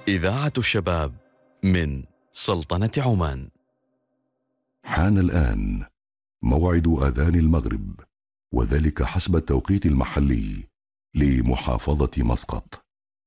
إذاعة الشباب من سلطنة عمان. حان الآن موعد آذان المغرب، وذلك حسب التوقيت المحلي لمحافظة مسقط.